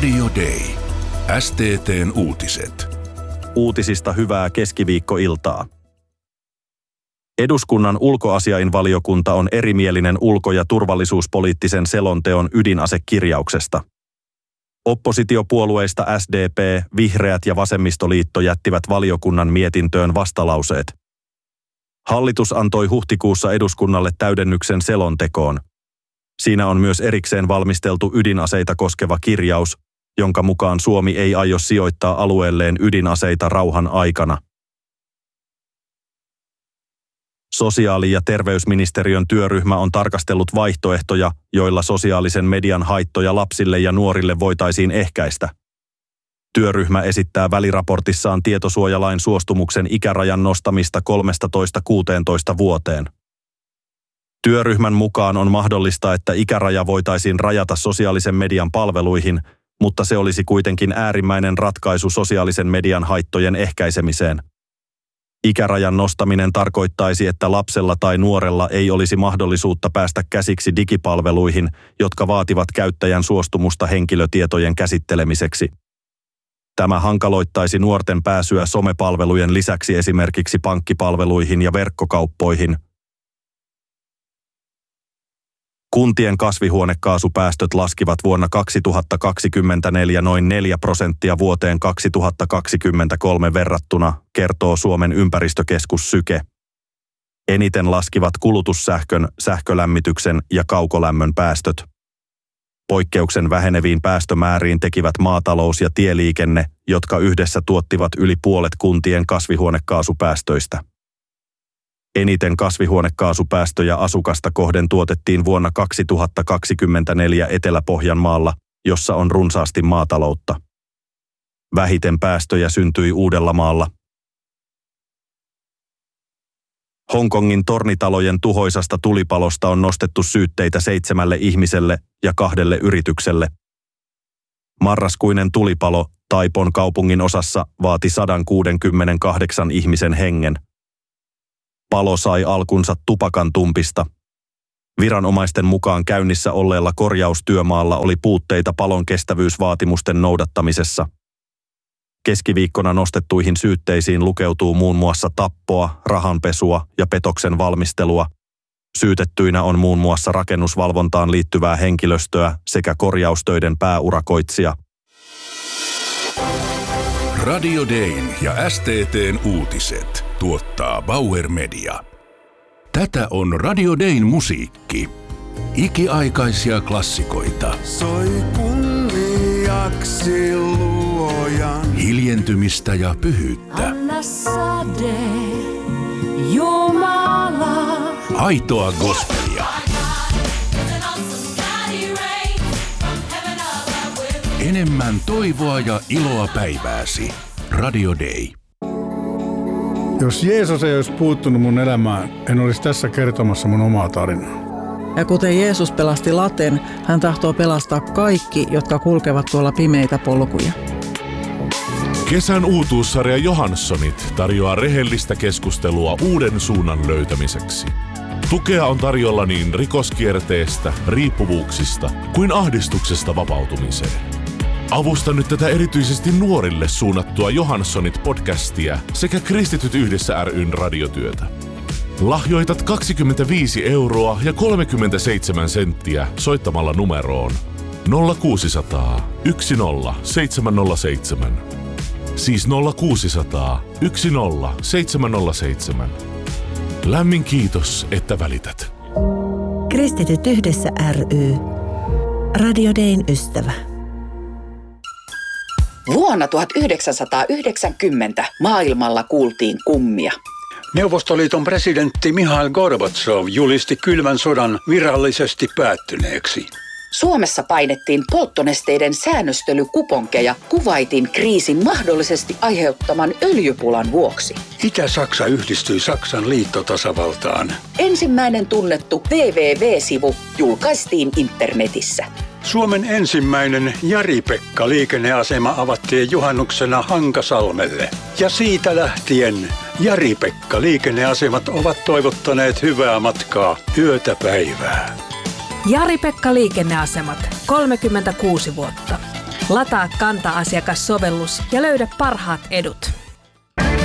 Radio Day. STT:n uutiset. Uutisista hyvää keskiviikkoiltaa. Eduskunnan ulkoasiainvaliokunta on erimielinen ulko- ja turvallisuuspoliittisen selonteon ydinasekirjauksesta. Oppositiopuolueista SDP, Vihreät ja Vasemmistoliitto jättivät valiokunnan mietintöön vastalauseet. Hallitus antoi huhtikuussa eduskunnalle täydennyksen selontekoon. Siinä on myös erikseen valmisteltu ydinaseita koskeva kirjaus, jonka mukaan Suomi ei aio sijoittaa alueelleen ydinaseita rauhan aikana. Sosiaali- ja terveysministeriön työryhmä on tarkastellut vaihtoehtoja, joilla sosiaalisen median haittoja lapsille ja nuorille voitaisiin ehkäistä. Työryhmä esittää väliraportissaan tietosuojalain suostumuksen ikärajan nostamista 13–16 vuoteen. Työryhmän mukaan on mahdollista, että ikäraja voitaisiin rajata sosiaalisen median palveluihin, mutta se olisi kuitenkin äärimmäinen ratkaisu sosiaalisen median haittojen ehkäisemiseen. Ikärajan nostaminen tarkoittaisi, että lapsella tai nuorella ei olisi mahdollisuutta päästä käsiksi digipalveluihin, jotka vaativat käyttäjän suostumusta henkilötietojen käsittelemiseksi. Tämä hankaloittaisi nuorten pääsyä somepalvelujen lisäksi esimerkiksi pankkipalveluihin ja verkkokauppoihin. Kuntien kasvihuonekaasupäästöt laskivat vuonna 2024 noin 4% vuoteen 2023 verrattuna, kertoo Suomen ympäristökeskus Syke. Eniten laskivat kulutussähkön, sähkölämmityksen ja kaukolämmön päästöt. Poikkeuksen väheneviin päästömääriin tekivät maatalous ja tieliikenne, jotka yhdessä tuottivat yli puolet kuntien kasvihuonekaasupäästöistä. Eniten kasvihuonekaasupäästöjä asukasta kohden tuotettiin vuonna 2024 Etelä-Pohjanmaalla, jossa on runsaasti maataloutta. Vähiten päästöjä syntyi Uudellamaalla. Hongkongin tornitalojen tuhoisasta tulipalosta on nostettu syytteitä 7 ihmiselle ja 2 yritykselle. Marraskuinen tulipalo Taipon kaupungin osassa vaati 168 ihmisen hengen. Palo sai alkunsa tupakantumpista. Viranomaisten mukaan käynnissä olleella korjaustyömaalla oli puutteita palon kestävyysvaatimusten noudattamisessa. Keskiviikkona nostettuihin syytteisiin lukeutuu muun muassa tappoa, rahanpesua ja petoksen valmistelua. Syytettyinä on muun muassa rakennusvalvontaan liittyvää henkilöstöä sekä korjaustöiden pääurakoitsija. Radio Dayn ja STT:n uutiset tuottaa Bauer Media. Tätä on Radio Dayn musiikki. Ikiaikaisia klassikoita. Soi kunniaksi luojan. Hiljentymistä ja pyhyyttä. Anna sade, Jumala. Aitoa gospelia. Enemmän toivoa ja iloa päivääsi. Radio Day. Jos Jeesus ei olisi puuttunut mun elämään, en olisi tässä kertomassa mun omaa tarinaa. Ja kuten Jeesus pelasti laten, hän tahtoo pelastaa kaikki, jotka kulkevat tuolla pimeitä polkuja. Kesän uutuussarja Johanssonit tarjoaa rehellistä keskustelua uuden suunnan löytämiseksi. Tukea on tarjolla niin rikoskierteestä, riippuvuuksista kuin ahdistuksesta vapautumiseen. Avusta nyt tätä erityisesti nuorille suunnattua Johannssonit-podcastia sekä Kristityt yhdessä ry:n radiotyötä. Lahjoitat 25 € ja 37 senttiä soittamalla numeroon 0600 10 707. Siis 0600 10 707. Lämmin kiitos, että välität. Kristityt yhdessä ry. Radio Dayn ystävä. Vuonna 1990 maailmalla kuultiin kummia. Neuvostoliiton presidentti Mihail Gorbatsov julisti kylmän sodan virallisesti päättyneeksi. Suomessa painettiin polttonesteiden säännöstelykuponkeja Kuwaitin kriisin mahdollisesti aiheuttaman öljypulan vuoksi. Itä-Saksa yhdistyi Saksan liittotasavaltaan. Ensimmäinen tunnettu www-sivu julkaistiin internetissä. Suomen ensimmäinen Jari-Pekka-liikenneasema avattiin juhannuksena Hankasalmelle. Ja siitä lähtien Jari-Pekka-liikenneasemat ovat toivottaneet hyvää matkaa yötä päivää. Jari-Pekka liikenneasemat, 36 vuotta. Lataa Kanta-asiakassovellus ja löydä parhaat edut.